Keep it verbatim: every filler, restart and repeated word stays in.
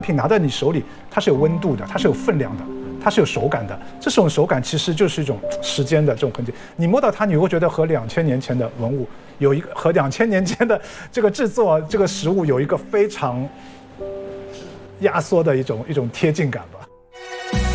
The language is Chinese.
品拿在你手里，它是有温度的，它是有分量的，它是有手感的。这种手感其实就是一种时间的这种痕迹。你摸到它，你会觉得和两千年前的文物有一个和两千年前的这个制作这个实物有一个非常压缩的一种一种贴近感吧。